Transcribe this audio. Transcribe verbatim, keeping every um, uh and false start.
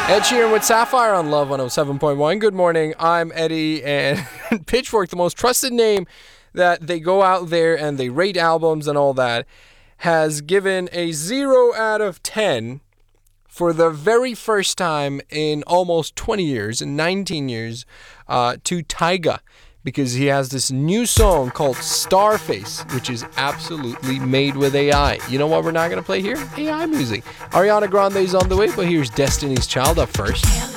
Ed Sheeran with Sapphire on Love one oh seven point one. Good morning, I'm Eddie, and Pitchfork, the most trusted name that they go out there and they rate albums and all that, has given a zero out of ten for the very first time in almost twenty years, in nineteen years, uh, to Tyga, because he has this new song called Starface, which is absolutely made with A I. You know what we're not going to play here? A I music. Ariana Grande's on the way, but here's Destiny's Child up first.